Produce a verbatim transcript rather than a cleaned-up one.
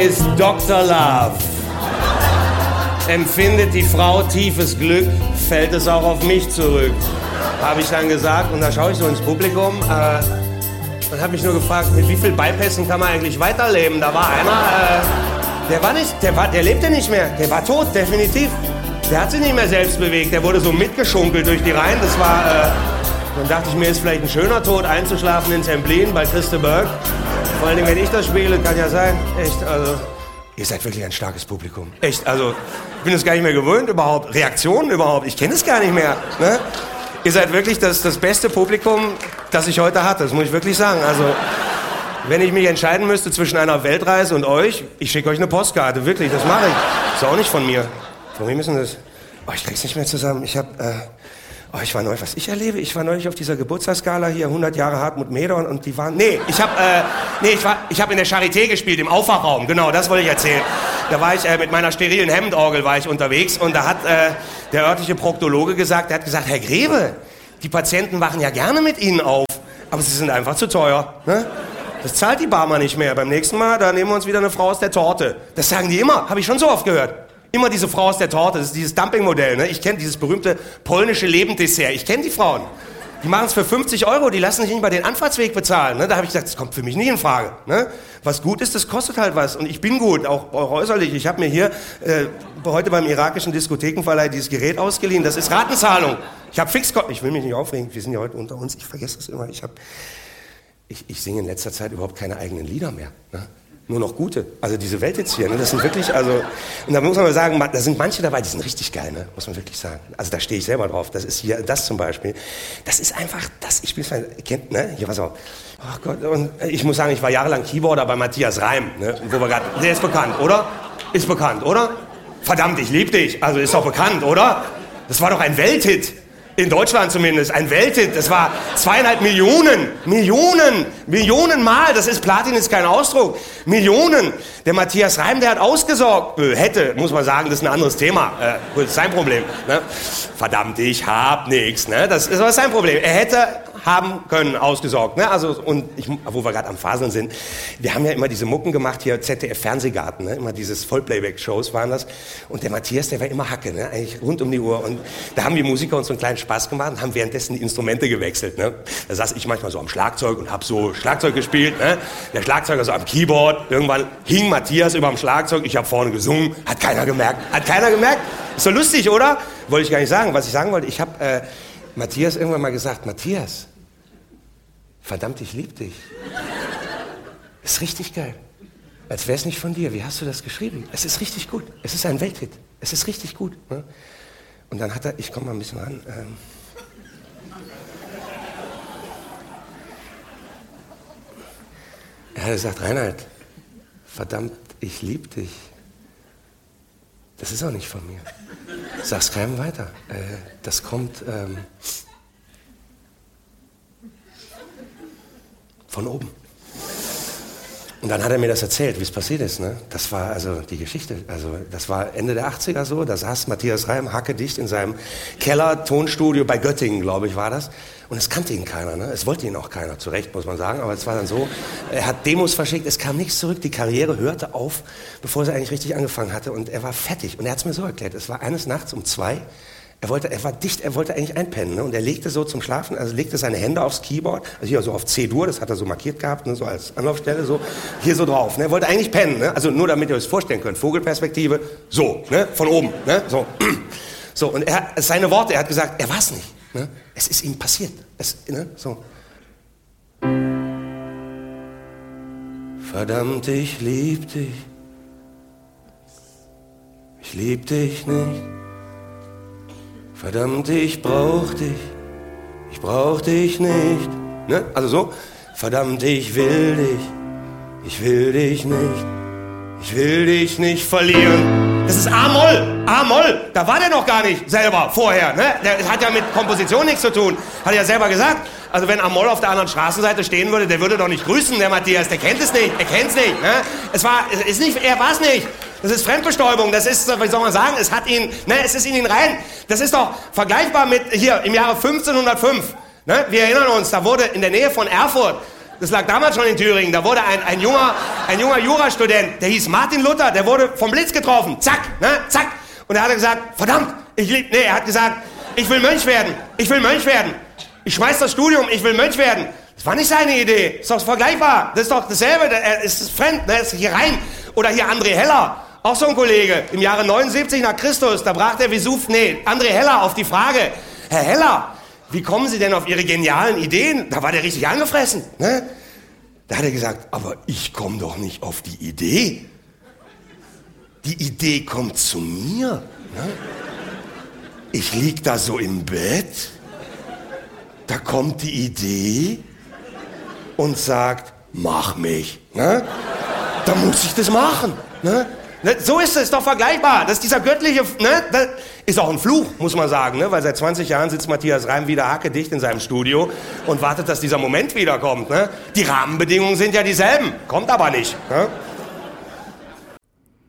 ist Doktor Love. Empfindet die Frau tiefes Glück, fällt es auch auf mich zurück. Habe ich dann gesagt, und da schaue ich so ins Publikum äh, und habe mich nur gefragt, mit wie vielen Bypässen kann man eigentlich weiterleben? Da war einer, äh, der war nicht, der, war, der lebte nicht mehr, der war tot, definitiv. Der hat sich nicht mehr selbst bewegt, der wurde so mitgeschunkelt durch die Reihen. Das war, äh, dann dachte ich mir, ist vielleicht ein schöner Tod, einzuschlafen in Templin bei Christa Burke. Vor allen Dingen, wenn ich das spiele, kann ja sein, echt, also... Ihr seid wirklich ein starkes Publikum. Echt, also, ich bin es gar nicht mehr gewöhnt überhaupt. Reaktionen überhaupt, ich kenne es gar nicht mehr. Ne? Ihr seid wirklich das, das beste Publikum, das ich heute hatte, das muss ich wirklich sagen. Also, wenn ich mich entscheiden müsste zwischen einer Weltreise und euch, ich schicke euch eine Postkarte, wirklich, das mache ich. Ist auch nicht von mir. Von wem ist denn das? Oh, ich krieg's nicht mehr zusammen. Ich hab, äh, oh, ich war neulich, was ich erlebe, ich war neulich auf dieser Geburtstagsgala hier, hundert Jahre Hartmut Medorn und die waren, nee, ich hab, äh, nee, ich war, ich hab in der Charité gespielt, im Aufwachraum, genau, das wollte ich erzählen. Da war ich, äh, mit meiner sterilen Hemdorgel war ich unterwegs und da hat, äh, der örtliche Proktologe gesagt, der hat gesagt, Herr Grebe, die Patienten wachen ja gerne mit Ihnen auf, aber sie sind einfach zu teuer, ne? Das zahlt die Barmer nicht mehr. Beim nächsten Mal, da nehmen wir uns wieder eine Frau aus der Torte. Das sagen die immer, habe ich schon so oft gehört. Immer diese Frau aus der Torte, das ist dieses Dumpingmodell, ne? Ich kenne dieses berühmte polnische Lebendessert, ich kenne die Frauen. Die machen es für fünfzig Euro, die lassen sich nicht mal den Anfahrtsweg bezahlen. Ne? Da habe ich gesagt, das kommt für mich nicht in Frage. Ne? Was gut ist, das kostet halt was. Und ich bin gut, auch, auch äußerlich. Ich habe mir hier äh, heute beim irakischen Diskothekenverleih dieses Gerät ausgeliehen. Das ist Ratenzahlung. Ich habe Fixkosten. Ich will mich nicht aufregen, wir sind ja heute unter uns. Ich vergesse das immer. Ich, hab, ich, ich singe in letzter Zeit überhaupt keine eigenen Lieder mehr. Ne? Nur noch gute. Also diese Welt jetzt hier, ne, das sind wirklich, also, und da muss man mal sagen, da sind manche dabei, die sind richtig geil, ne, muss man wirklich sagen. Also da stehe ich selber drauf. Das ist hier, das zum Beispiel. Das ist einfach, das, ich bin, kennt, ne, hier, pass auf. Ach Gott, und ich muss sagen, ich war jahrelang Keyboarder bei Matthias Reim, ne, wo wir gerade, der ist bekannt, oder? Ist bekannt, oder? Verdammt, ich lieb dich. Also ist doch bekannt, oder? Das war doch ein Welthit. In Deutschland zumindest, ein Welthit, das war zweieinhalb Millionen, Millionen, Millionen Mal, das ist, Platin ist kein Ausdruck, Millionen. Der Matthias Reim, der hat ausgesorgt, äh, hätte, muss man sagen, das ist ein anderes Thema, äh, das ist sein Problem, ne? Verdammt, ich hab nix, ne? Das ist aber sein Problem, er hätte haben können, ausgesorgt, ne? Also, und ich, wo wir gerade am Faseln sind, wir haben ja immer diese Mucken gemacht, hier Z D F-Fernsehgarten, ne? Immer dieses Vollplayback-Shows waren das, und der Matthias, der war immer Hacke, ne? Eigentlich rund um die Uhr, und da haben die Musiker uns so einen kleinen Spaß gemacht und haben währenddessen die Instrumente gewechselt, ne? Da saß ich manchmal so am Schlagzeug und hab so Schlagzeug gespielt, ne? Der Schlagzeuger so am Keyboard, irgendwann hing Matthias über dem Schlagzeug, ich hab vorne gesungen, hat keiner gemerkt, hat keiner gemerkt, ist so lustig, oder? Wollte ich gar nicht sagen, was ich sagen wollte, ich hab äh, Matthias irgendwann mal gesagt, Matthias, verdammt, ich lieb dich. Ist richtig geil. Als wär's nicht von dir. Wie hast du das geschrieben? Es ist richtig gut. Es ist ein Welthit. Es ist richtig gut. Ne? Und dann hat er, ich komm mal ein bisschen ran. Ähm, er hat gesagt, Reinhard, verdammt, ich lieb dich. Das ist auch nicht von mir. Sag's keinem weiter. Äh, das kommt... Ähm, von oben. Und dann hat er mir das erzählt, wie es passiert ist. Ne? Das war also die Geschichte. Also das war Ende der achtziger so. Da saß Matthias Reim hackedicht in seinem Keller, Tonstudio bei Göttingen, glaube ich, war das. Und es kannte ihn keiner. Ne? Es wollte ihn auch keiner. Zu Recht, muss man sagen. Aber es war dann so, er hat Demos verschickt, es kam nichts zurück. Die Karriere hörte auf, bevor sie eigentlich richtig angefangen hatte. Und er war fertig. Und er hat es mir so erklärt. Es war eines Nachts um zwei. Er wollte, er war dicht, er wollte eigentlich einpennen, ne? Und er legte so zum Schlafen, also legte seine Hände aufs Keyboard, also hier so auf C-Dur, das hat er so markiert gehabt, ne? So als Anlaufstelle, so hier so drauf. Ne? Er wollte eigentlich pennen, ne? Also nur damit ihr euch das vorstellen könnt, Vogelperspektive, so, ne? Von oben, ne? So, so. Und er, seine Worte, er hat gesagt, er war es nicht, ne? Es ist ihm passiert, es, ne? So. Verdammt, ich lieb dich, ich lieb dich nicht. Verdammt, ich brauch dich, ich brauch dich nicht. Ne? Also so, verdammt, ich will dich, ich will dich nicht, ich will dich nicht verlieren. Das ist A-Moll, A-Moll, da war der noch gar nicht selber vorher. Ne? Der hat ja mit Komposition nichts zu tun, hat er ja selber gesagt. Also wenn A-Moll auf der anderen Straßenseite stehen würde, der würde doch nicht grüßen, der Matthias, der kennt es nicht, er kennt's nicht. Ne? Es war, es ist nicht, er war's nicht. Das ist Fremdbestäubung, das ist, wie soll man sagen, es hat ihn, ne, es ist in ihn rein. Das ist doch vergleichbar mit hier im Jahre fünfzehnhundertfünf. Ne? Wir erinnern uns, da wurde in der Nähe von Erfurt Das lag damals schon in Thüringen. Da wurde ein, ein junger, ein junger Jurastudent, der hieß Martin Luther, der wurde vom Blitz getroffen. Zack, ne, zack. Und er hat gesagt, verdammt, ich lieb, nee, er hat gesagt, ich will Mönch werden, ich will Mönch werden. Ich schmeiß das Studium, ich will Mönch werden. Das war nicht seine Idee, ist doch vergleichbar. Das ist doch dasselbe, er ist fremd, ne, ist hier rein. Oder hier André Heller, auch so ein Kollege, im Jahre neunundsiebzig nach Christus, da brach der Vesuv, nee, André Heller auf die Frage, Herr Heller, wie kommen Sie denn auf Ihre genialen Ideen? Da war der richtig angefressen. Ne? Da hat er gesagt, aber ich komme doch nicht auf die Idee. Die Idee kommt zu mir. Ne? Ich lieg da so im Bett, da kommt die Idee und sagt, mach mich. Ne? Da muss ich das machen. Ne? So ist es, doch vergleichbar. Das ist dieser göttliche, ne? Das ist auch ein Fluch, muss man sagen, ne? Weil seit zwanzig Jahren sitzt Matthias Reim wieder hackedicht in seinem Studio und wartet, dass dieser Moment wiederkommt. Ne? Die Rahmenbedingungen sind ja dieselben, kommt aber nicht. Ne?